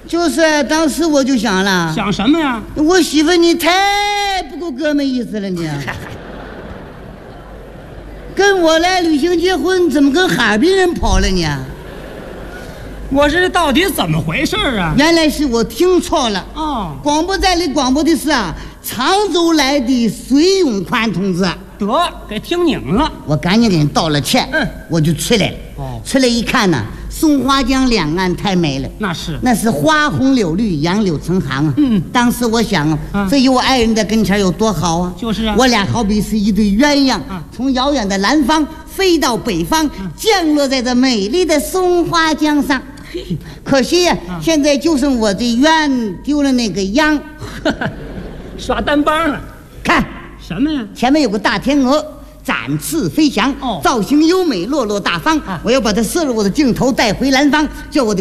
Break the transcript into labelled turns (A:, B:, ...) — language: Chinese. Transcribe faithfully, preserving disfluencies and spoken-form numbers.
A: 就是当时我就想了，
B: 想什么呀？
A: 我媳妇你太不够哥们意思了你。跟我来旅行结婚，怎么跟哈尔滨人跑了呢？
B: 我这到底怎么回事啊？
A: 原来是我听错了。
B: 哦，
A: 广播站里广播的是啊，常州来的隋永宽同志。
B: 得给听拧了，
A: 我赶紧给人道了歉。
B: 嗯，
A: 我就出来了。
B: 哦，
A: 出来一看呢，松花江两岸太美了。那
B: 是，
A: 那是花红柳绿，杨柳成行啊。
B: 嗯，
A: 当时我想啊，
B: 啊
A: 这有我爱人在跟前有多好啊。
B: 就是啊，
A: 我俩好比是一对鸳鸯，
B: 啊、
A: 从遥远的南方飞到北方，啊、降落在这美丽的松花江上。可惜呀、啊，啊、现在就剩我这鸳丢了那个秧，
B: 耍单帮了。
A: 看
B: 什么呀？
A: 前面有个大天鹅展翅飞翔，
B: 哦，
A: 造型优美，落落大方。啊、我要把它摄入我的镜头，带回南方，叫我的